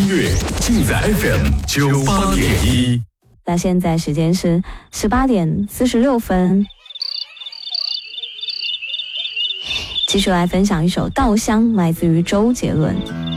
乐尽在 FM98.1。 那现在时间是18:46，继续来分享一首《稻香》，来自于周杰伦。